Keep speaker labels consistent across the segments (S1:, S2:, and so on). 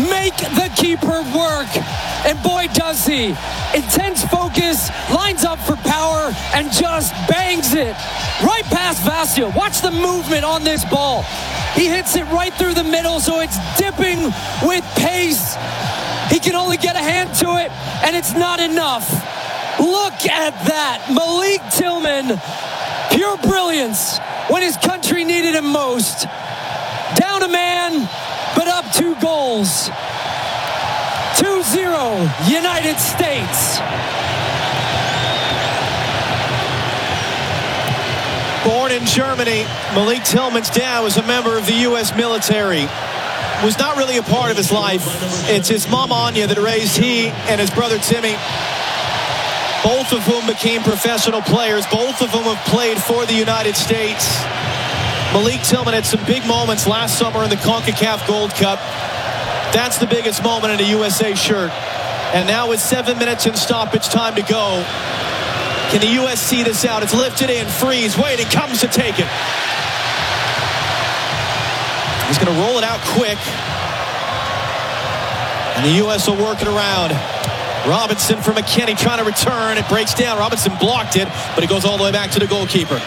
S1: make the keeper work. And boy, does he. Intense focus, lines up for power, and just bangs it right past Vassia. Watch the movement on this ball. He hits it right through the middle, so it's dipping with pace. He can only get a hand to it, and it's not enough. Look at that. Malik Tillman, pure brilliance when his country needed him most. Down a man, but up 2 goals. 2-0, United States.
S2: Born in Germany, Malik Tillman's dad was a member of the U.S. military. Was not really a part of his life. It's his mom, Anya, that raised he and his brother, Timmy. Both of whom became professional players. Both of whom have played for the United States. Malik Tillman had some big moments last summer in the CONCACAF Gold Cup. That's the biggest moment in a USA shirt. And now with 7 minutes in stoppage time to go, can the U.S. see this out? It's lifted in, Freeze, waiting, comes to take it. He's going to roll it out quick. And the U.S. will work it around. Robinson for McKennie trying to return. It breaks down. Robinson blocked it, but it goes all the way back to the goalkeeper.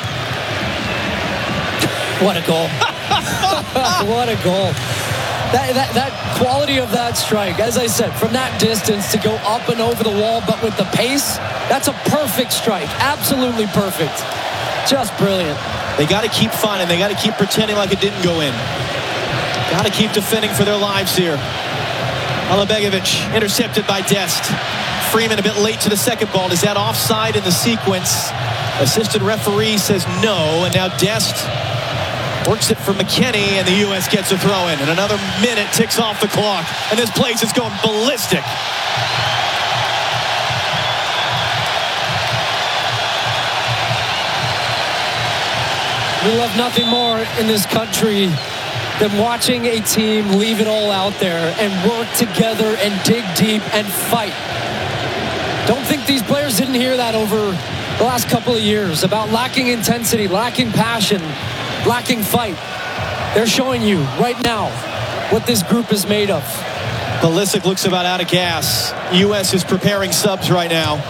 S1: What a goal. What a goal. That quality of that strike, as I said, from that distance to go up and over the wall, but with the pace, that's a perfect strike. Absolutely perfect. Just brilliant.
S2: They got to keep finding. They got to keep pretending like it didn't go in. Got to keep defending for their lives here. Alabegovic intercepted by Dest. Freeman a bit late to the second ball. Is that offside in the sequence? Assistant referee says no, and now Dest works it for McKennie, and the U.S. gets a throw in. And another minute ticks off the clock, and this place is going ballistic.
S1: We love nothing more in this country than watching a team leave it all out there and work together and dig deep and fight. Don't think these players didn't hear that over the last couple of years about lacking intensity, lacking passion, lacking fight. They're showing you right now what this group is made of.
S2: Pulisic looks about out of gas. U.S. is preparing subs right now.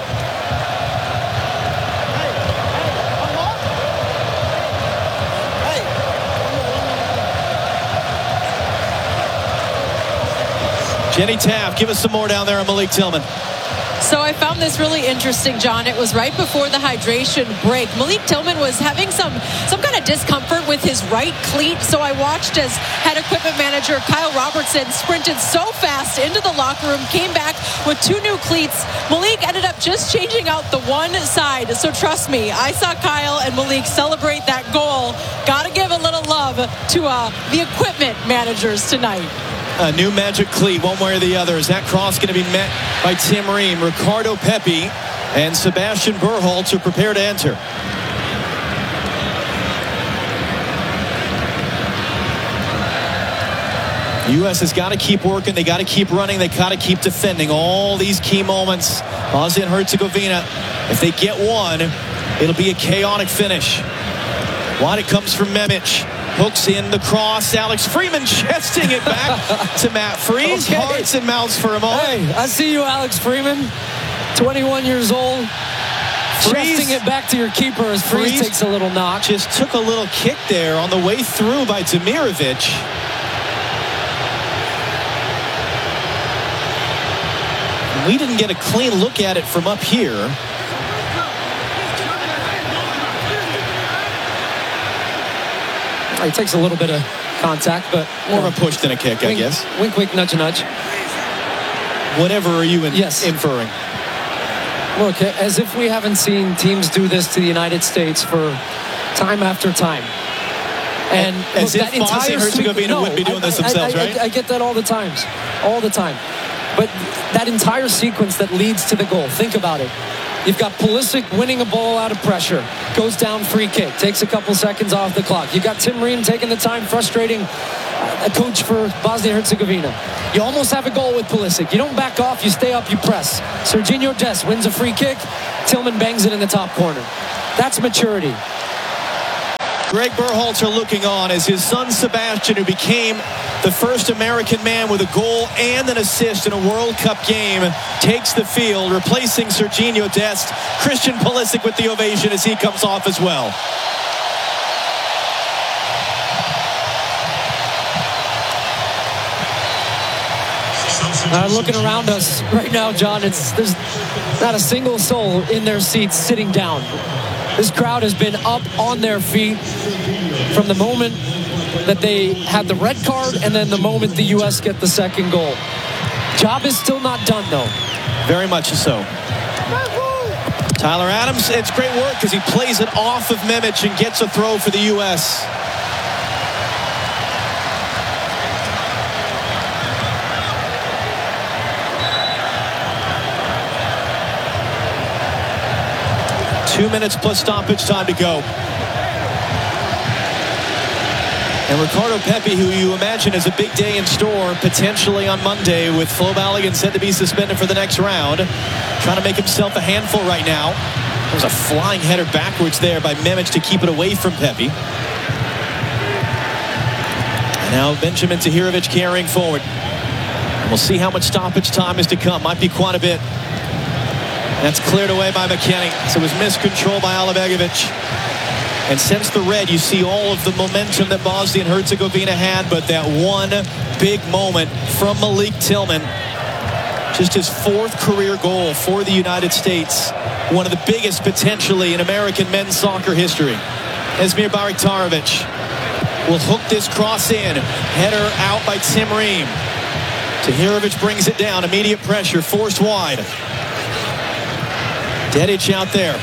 S2: Jenny Taft, give us some more down there on Malik Tillman.
S3: So I found this really interesting, John. It was right before the hydration break. Malik Tillman was having some kind of discomfort with his right cleat. So I watched as head equipment manager Kyle Robertson sprinted so fast into the locker room, came back with 2 new cleats. Malik ended up just changing out the one side. So trust me, I saw Kyle and Malik celebrate that goal. Got to give a little love to the equipment managers tonight.
S2: A new magic cleat, one way or the other. Is that cross going to be met by Tim Ream? Ricardo Pepi and Sebastian Berhalter prepare to enter. The U.S. has got to keep working. They got to keep running. They got to keep defending all these key moments. Bosnia and Herzegovina, if they get one, it'll be a chaotic finish. Wide it comes from Memic. Hooks in the cross. Alex Freeman chesting it back to Matt Freeze. Okay. Hearts and mouths for a moment.
S1: Hey, I see you, Alex Freeman. 21 years old. Chesting it back to your keeper as Freeze takes a little knock.
S2: Just took a little kick there on the way through by Demirovic. We didn't get a clean look at it from up here.
S1: He takes a little bit of contact, but
S2: more of a push than a kick, I guess.
S1: Wink, wink, nudge, nudge.
S2: Whatever are you inferring?
S1: Look, as if we haven't seen teams do this to the United States for time after time.
S2: And as if Bosnia and Herzegovina would be doing this themselves, right?
S1: I get that all the time. But that entire sequence that leads to the goal, think about it. You've got Pulisic winning a ball out of pressure. Goes down, free kick. Takes a couple seconds off the clock. You've got Tim Ream taking the time, frustrating a coach for Bosnia-Herzegovina. You almost have a goal with Pulisic. You don't back off. You stay up. You press. Serginho Dest wins a free kick. Tillman bangs it in the top corner. That's maturity.
S2: Greg Berhalter looking on as his son Sebastian, who became the first American man with a goal and an assist in a World Cup game, takes the field, replacing Sergiño Dest. Christian Pulisic with the ovation as he comes off as well.
S1: Looking around us right now, John, there's not a single soul in their seats sitting down. This crowd has been up on their feet from the moment that they had the red card and then the moment the U.S. get the second goal. Job is still not done, though.
S2: Very much so. Tyler Adams, it's great work because he plays it off of Mimic and gets a throw for the U.S. Two minutes plus stoppage time to go. And Ricardo Pepi, who you imagine is a big day in store, potentially on Monday with Flo Balogun set to be suspended for the next round. Trying to make himself a handful right now. There's a flying header backwards there by Mimic to keep it away from Pepi. And now Benjamin Tahirovic carrying forward. And we'll see how much stoppage time is to come. Might be quite a bit. That's cleared away by McKennie. So it was miscontrol by Alibegovic. And since the red, you see all of the momentum that Bosnia and Herzegovina had, but that one big moment from Malik Tillman. Just his fourth career goal for the United States. One of the biggest potentially in American men's soccer history. Esmir Baraktarovic will hook this cross in. Header out by Tim Ream. Tahirovic brings it down. Immediate pressure, forced wide. Dedic out there.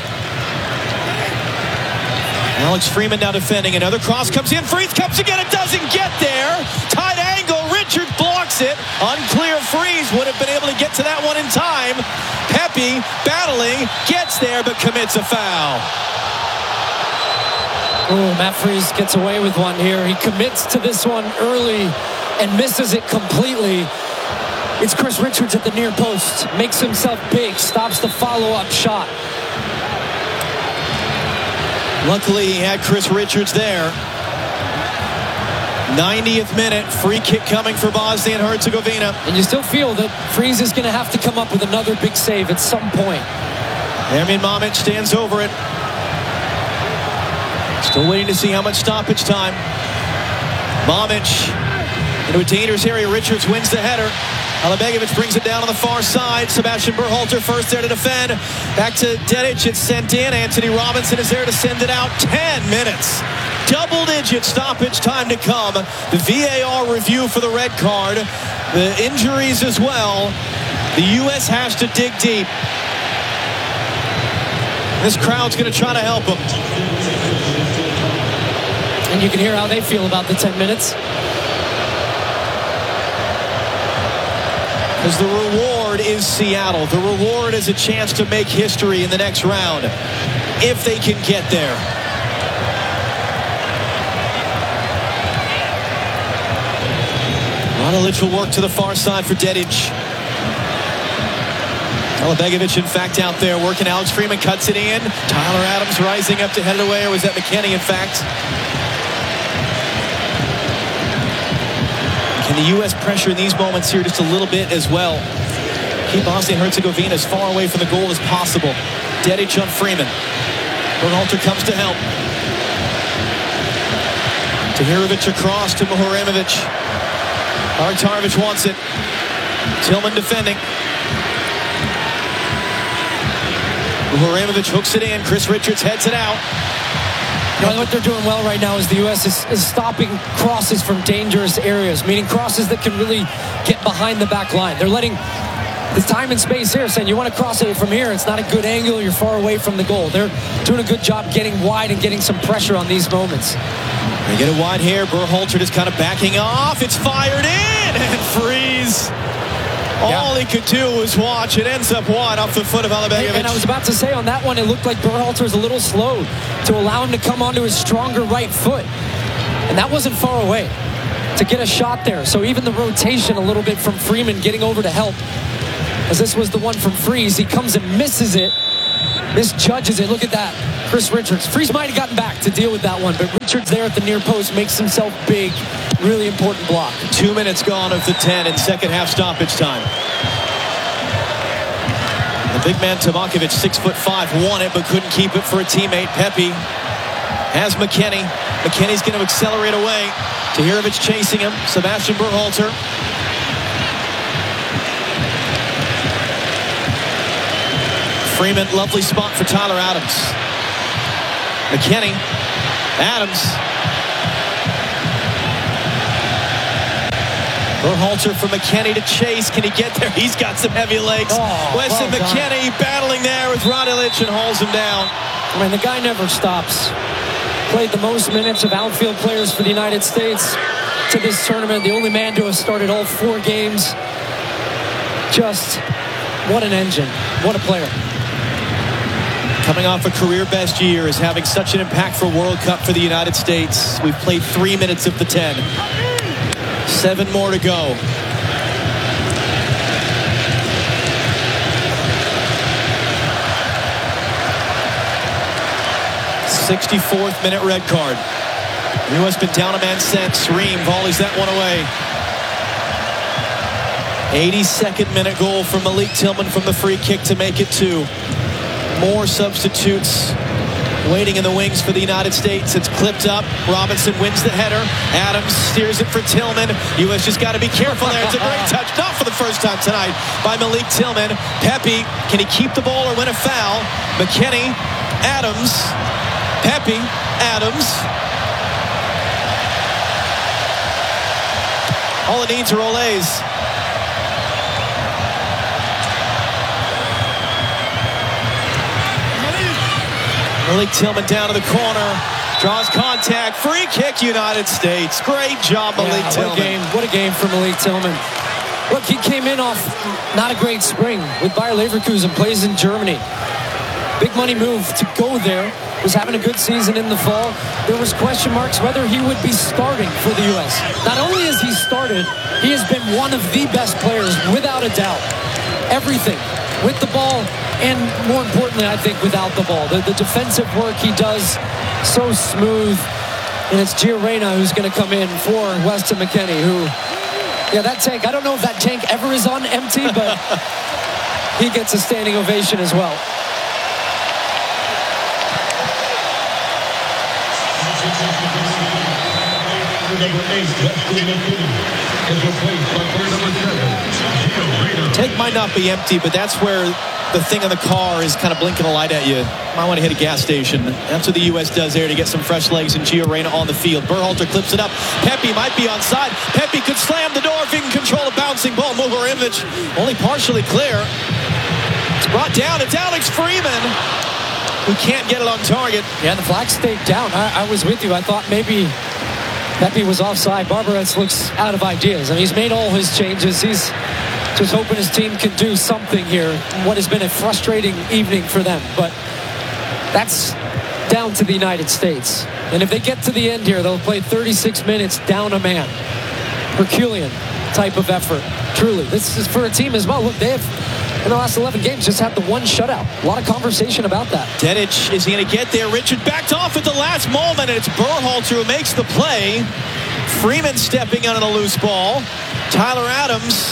S2: Alex Freeman now defending. Another cross comes in. Freeze comes again. It doesn't get there. Tight angle. Richards blocks it. Unclear. Freeze would have been able to get to that one in time. Pepi battling. Gets there but commits a foul.
S1: Oh, Matt Freese gets away with one here. He commits to this one early and misses it completely. It's Chris Richards at the near post. Makes himself big. Stops the follow-up shot.
S2: Luckily, he had Chris Richards there. 90th minute. Free kick coming for Bosnia and Herzegovina.
S1: And you still feel that Freese is going to have to come up with another big save at some point.
S2: Ermin Mamic stands over it. Still waiting to see how much stoppage time. Mamic into a dangerous area. Richards wins the header. Alibegovic brings it down on the far side. Sebastian Berhalter first there to defend. Back to Dedic. It's sent in. Anthony Robinson is there to send it out. 10 minutes. Double-digit stoppage time to come. The VAR review for the red card. The injuries as well. The U.S. has to dig deep. This crowd's going to try to help them.
S1: And you can hear how they feel about the 10 minutes.
S2: Because the reward is Seattle. The reward is a chance to make history in the next round, if they can get there. A lot of literal work to the far side for Dedic. Alibegovic, in fact, out there working. Alex Freeman cuts it in. Tyler Adams rising up to head it away. Or was that McKennie, in fact? Can the U.S. pressure in these moments here just a little bit as well? Keep Bosnia and Herzegovina as far away from the goal as possible. Dedic on Freeman. Berhalter comes to help. Tahirovic across to Muharemovic. Baraktarovic wants it. Tillman defending. Muharemovic hooks it in. Chris Richards heads it out.
S1: You know, what they're doing well right now is the U.S. is stopping crosses from dangerous areas, meaning crosses that can really get behind the back line. They're letting the time and space here, saying you want to cross it from here. It's not a good angle. You're far away from the goal. They're doing a good job getting wide and getting some pressure on these moments.
S2: They get it wide here. Berhalter just kind of backing off. It's fired in and Freeze. All he could do was watch. It ends up wide off the foot of Alibegovic.
S1: And I was about to say on that one, it looked like Berhalter was a little slow to allow him to come onto his stronger right foot. And that wasn't far away to get a shot there. So even the rotation a little bit from Freeman getting over to help. As this was the one from Freeze. He comes and misses it. misjudges it. Look at that. Chris Richards. Freeze might have gotten back to deal with that one, but Richards there at the near post makes himself big. Really important block.
S2: 2 minutes gone of the 10 in second half stoppage time. The big man Tabakovic, 6'5", won it but couldn't keep it for a teammate. Pepe has McKennie. McKennie's going to accelerate away. Tahirovic chasing him. Sebastian Berhalter. Freeman, lovely spot for Tyler Adams. McKennie. Adams. Berhalter for McKennie to chase. Can he get there? He's got some heavy legs. Weston McKennie battling there with Radulic and hauls him down.
S1: I mean, the guy never stops. Played the most minutes of outfield players for the United States to this tournament. The only man to have started all 4 games. Just what an engine. What a player.
S2: Coming off a career best year, is having such an impactful World Cup for the United States. We've played 3 minutes of the 10. 7 more to go. '64th minute red card. The U.S. been down a man since. Ream volleys that one away. 82nd minute goal from Malik Tillman from the free kick to make it 2. More substitutes waiting in the wings for the United States. It's clipped up. Robinson wins the header. Adams steers it for Tillman. U.S. just got to be careful there. It's a great touch. Not for the first time tonight by Malik Tillman. Pepe, can he keep the ball or win a foul? McKennie, Adams, Pepe, Adams. All it needs are Olays. Malik Tillman down to the corner, draws contact, free kick, United States. Great job, Malik Tillman.
S1: What a game for Malik Tillman. Look, he came in off not a great spring with Bayer Leverkusen, plays in Germany. Big money move to go there. Was having a good season in the fall. There was question marks whether he would be starting for the U.S. Not only has he started, he has been one of the best players, without a doubt. Everything with the ball, and more importantly, I think, without the ball. The defensive work he does, so smooth. And it's Gio Reyna who's going to come in for Weston McKennie, who, yeah, that tank, I don't know if that tank ever is on empty, but he gets a standing ovation as well.
S2: Tank might not be empty, but that's where the thing in the car is kind of blinking a light at you. Might want to hit a gas station. That's what the U.S. does there to get some fresh legs, and Gio Reyna on the field. Berhalter clips it up. Pepe might be onside. Pepe could slam the door if he can control a bouncing ball. Muharevich only partially clear. It's brought down. It's Alex Freeman who can't get it on target.
S1: Yeah, the flag stayed down. I was with you. I thought maybe Pepe was offside. Barbarets looks out of ideas. I mean, he's made all his changes. He's just hoping his team can do something here. What has been a frustrating evening for them. But that's down to the United States. And if they get to the end here, they'll play 36 minutes down a man. Herculean type of effort. Truly. This is for a team as well. Look, they have, in the last 11 games, just had the one shutout. A lot of conversation about that.
S2: Dedic, is he going to get there? Richard backed off at the last moment, and it's Berhalter who makes the play. Freeman stepping on a loose ball. Tyler Adams.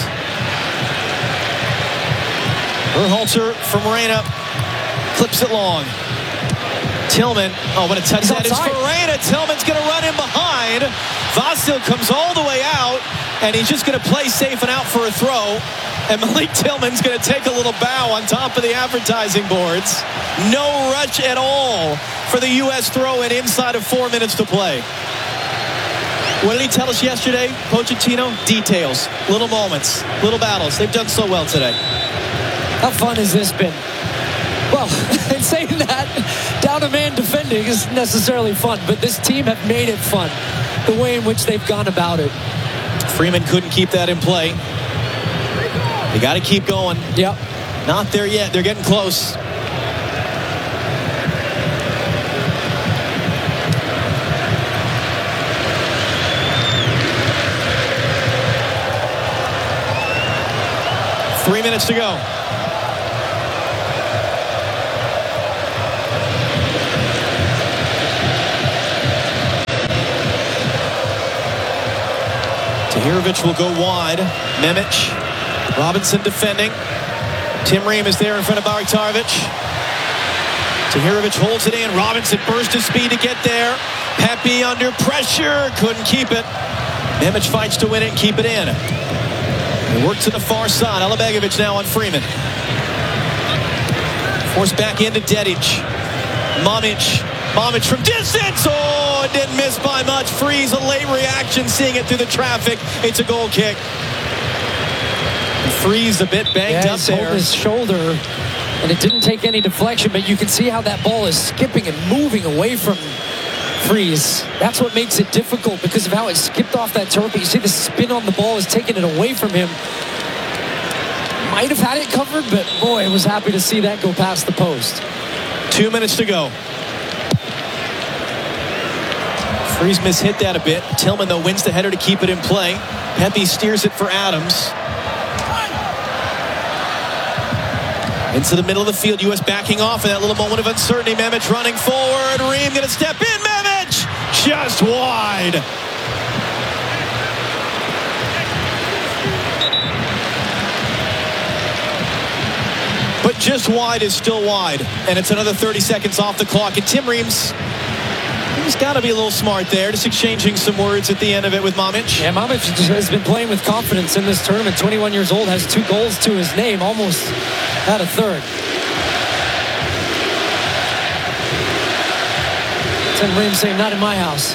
S2: Berhalter from Reyna clips it long. Tillman, oh, what a touch that is for Reyna. Tillman's going to run in behind. Vasil comes all the way out, and he's just going to play safe and out for a throw. And Malik Tillman's going to take a little bow on top of the advertising boards. No rush at all for the U.S. throw-in inside of 4 minutes to play. What did he tell us yesterday, Pochettino? Details, little moments, little battles. They've done so well today.
S1: How fun has this been? Well, in saying that, down a man defending isn't necessarily fun, but this team have made it fun, the way in which they've gone about it.
S2: Freeman couldn't keep that in play. They got to keep going.
S1: Yep.
S2: Not there yet. They're getting close. Three minutes to go. Tahirovic will go wide. Memic. Robinson defending. Tim Ream is there in front of Bajraktarevic. Tahirovic holds it in. Robinson burst his speed to get there. Pepe under pressure. Couldn't keep it. Memic fights to win it and keep it in. They work to the far side. Alabegovic now on Freeman. Forced back into Dedic. Mamic from distance. Oh, it didn't miss by much. Freeze, a late reaction, seeing it through the traffic. It's a goal kick. Freeze a bit banged up there.
S1: His shoulder, and it didn't take any deflection, but you can see how that ball is skipping and moving away from Freeze. That's what makes it difficult because of how it skipped off that turf. You see the spin on the ball is taking it away from him. Might have had it covered, but boy, I was happy to see that go past the post.
S2: 2 minutes to go. Freeze mishit that a bit. Tillman, though, wins the header to keep it in play. Pepe steers it for Adams. Into the middle of the field. U.S. backing off in that little moment of uncertainty. Memic running forward. Ream going to step in. Memic just wide. But just wide is still wide. And it's another 30 seconds off the clock. And Tim Ream's, he's got to be a little smart there. Just exchanging some words at the end of it with Mamic.
S1: Yeah, Mamic has been playing with confidence in this tournament. 21 years old, has 2 goals to his name. Almost had a third. Tim Ream saying, not in my house.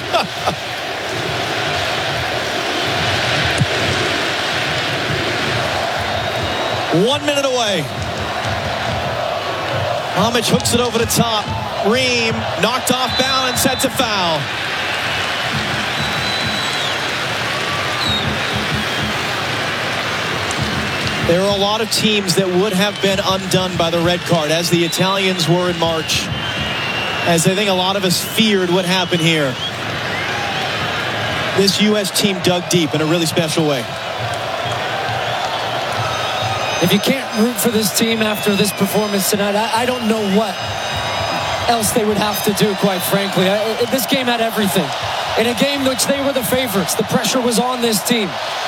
S2: 1 minute away. Mamic hooks it over the top. Ream knocked off balance, sets a foul. There are a lot of teams that would have been undone by the red card, as the Italians were in March. As I think a lot of us feared would happen here. This U.S. team dug deep in a really special way.
S1: If you can't root for this team after this performance tonight, I don't know what else they would have to do, quite frankly. This game had everything. In a game which they were the favorites, the pressure was on this team.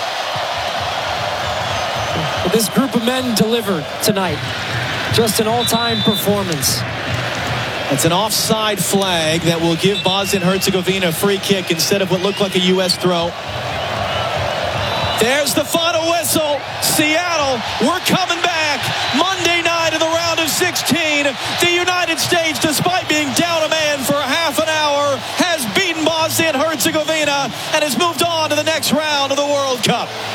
S1: But this group of men delivered tonight. Just an all-time performance.
S2: It's an offside flag that will give Bosnia-Herzegovina a free kick instead of what looked like a U.S. throw. There's the final whistle. Seattle, we're coming back. Monday night of the round of 16. The United States, despite being down a man for a half an hour, has beaten Bosnia and Herzegovina and has moved on to the next round of the World Cup.